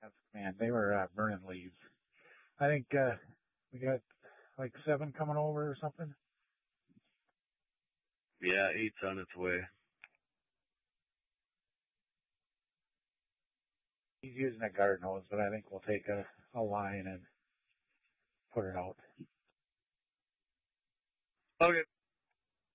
That's, man, they were burning leaves. I think we got like 7 coming over or something. Yeah, 8's on its way. He's using a garden hose, but I think we'll take a line and put it out. Okay.